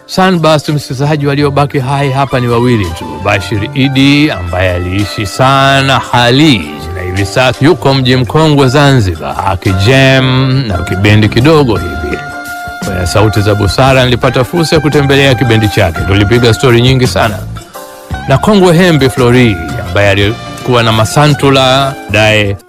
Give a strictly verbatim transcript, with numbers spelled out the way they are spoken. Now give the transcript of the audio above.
Sunburst, msikilizaji, waliobaki hai hapa ni wawili tu, Bashir Idi ambaye aliishi sana Halij na hivi sasa yuko mji mkongwe Zanzibar akijam na kibendi kidogo hivi. Kwa Sauti za Busara nilipata fursa ya kutembelea kibendi chake, tulipiga story nyingi sana na kongwe Hembi Flori ambaye alikuwa na Masantula dae